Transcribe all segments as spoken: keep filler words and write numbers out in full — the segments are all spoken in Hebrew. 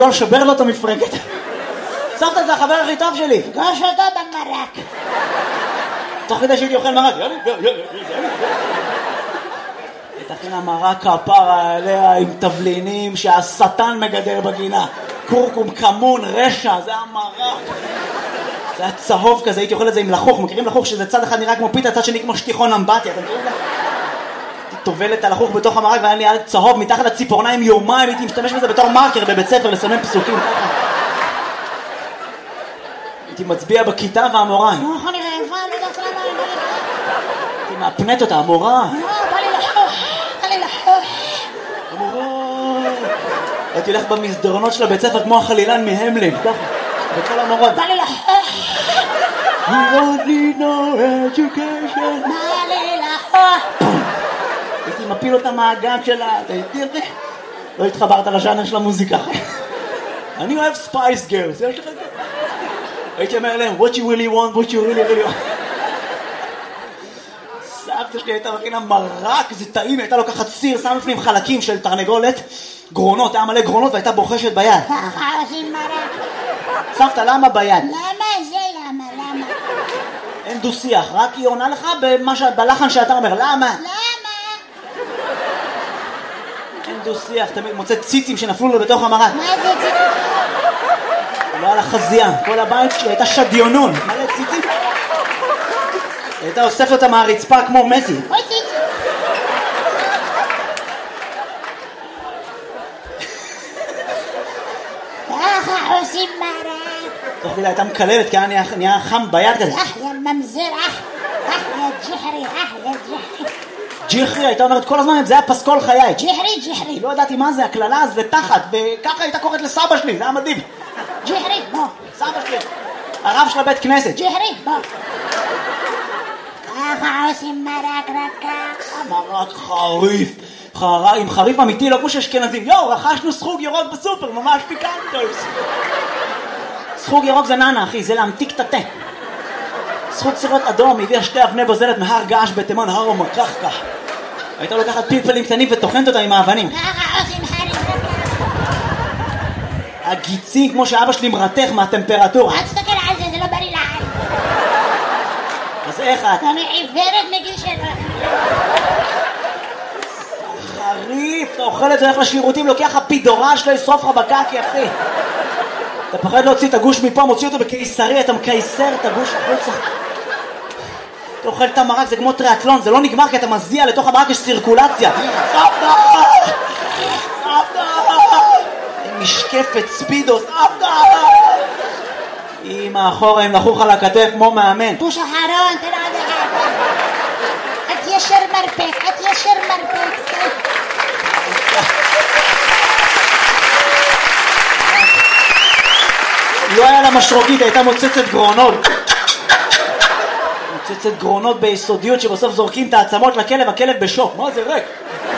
לא לשבר לו את המפרקת. סבתא זה החבר הכי טוב שלי. פגש אותו במרק. תוך כדי שהייתי אוכל מרק. תכין המרק כפרה עליה עם תבלינים שהשטן מגדל בגינה. קורקום, כמון, רשע, זה המרק. זה היה צהוב כזה, הייתי אוכל את זה עם לחוך. מכירים לחוך שזה צד אחד נראה כמו פיתה, צד שני כמו שטיחון אמבטיה. אתם מכירים את זה? הייתי טובלת על לחוך בתוך המרק והיה לי על צהוב מתחת לציפורניים יומיים. הייתי משתמש בזה בתור מרקר בבית ספר לסמן פסוקים. הייתי מצביע בכיתה והמורה. נו, איך אני רעבה, אני יודעת למה אני בא לי. הייתי מאפנת אותה, המורה. נו, בא לי לחוך, בא לי לחוך. המורה. הייתי הולך במסדרונות של הבית ספר כמו החלילן מהמלין, ככה. וכל המורות. בא לי לחוך. You don't need no education. בא לי לחוך. הייתי מפיל אותה מהגג שלה. הייתי... לא התחברת לז'אנר של המוזיקה. אני אוהב ספייס גרס. יש לך את זה? הייתי אומר להם, what you really want, what you really really want. סבתא שלי הייתה מכינה מרק, זה טעים, הייתה לוקחת סיר, שם לפנים חלקים של תרנגולת, גרונות, היה מלא גרונות והייתה בוחשת ביד. ככה עושים מרק. סבתא, למה ביד? למה זה למה, למה? אין דו שיח, רק היא עונה לך בלחן שאתה אומר, למה? למה? אין דו שיח, תמיד מוצא ציצים שנפלו לו בתוך המרק. מה זה ציצים? לא על החזייה, כל הבית שלי הייתה שדיונון, מלא ציצים. הייתה אוספת אותה מהרצפה כמו מסי. אוי ציצים. ככה עושים מרק. תוך כדי הייתה מקללת כי היה נהיה חם ביד כזה. אח יא ממזר, אח, אח יא ג'חרי, אח יא ג'חרי. ג'חרי, הייתה אומרת כל הזמן, זה היה פסקול חיי. ג'חרי, ג'חרי. לא ידעתי מה זה, הכללה זה תחת, וככה הייתה קוראת לסבא שלי, זה היה מדהים. ג'חרי, בוא, סבא שלי, הרב של הבית כנסת. ג'חרי, בוא. ככה עושים מרק רק ככה. מרק חריף, חריף, עם חריף אמיתי, לא כמו שאשכנזים. יואו, רכשנו סחוג ירוק בסופר, ממש פיקנטוס. סחוג ירוק זה ננה, אחי, זה להמתיק את התה. סחוג סירות אדום, הביאה שתי אבני בוזלת מהר געש בתימן, הר ומקחקה. הייתה לוקחת פלפלים קטנים וטוחנת אותם עם האבנים. ככה עושים הרים רק ככה. הגיצים, כמו שאבא שלי מרתך מהטמפרטורה. אל תסתכל על זה, זה לא בריא לעין. אז איך את? אני עיוורת מגיל שלו. חריף, אתה אוכל את זה, הולך לשירותים, לוקח הפידורה שלו, ישרוף לך בקקי, אחי. אתה פחד להוציא את הגוש מפה, מוציא אותו בקיסרי, אתה מקייסר את הגוש החוצה. אתה אוכל את המרק, זה כמו טריאטלון, זה לא נגמר כי אתה מזיע, לתוך המרק יש סירקולציה. סבתא! סבתא! משקפת ספידוס, סבתא! אמא אחורה, הם לחוך על הכתף כמו מאמן. פוש אחרון, תראה עוד אחד. את ישר מרפק, את ישר מרפק. לא היה לה משרוקית, הייתה מוצצת גרונות. מוצצת גרונות ביסודיות שבסוף זורקים את העצמות לכלב, הכלב בשוק. מה זה ריק?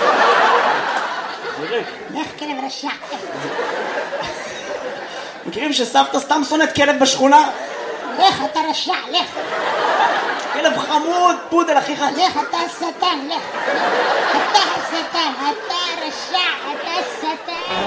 זה ריק. לך כלב רשע. מכירים שסבתא סתם שונאת כלב בשכונה? לך אתה רשע, לך. כלב חמוד, פודל אחיך. לך אתה שטן, לך. אתה השטן, אתה רשע, אתה שטן.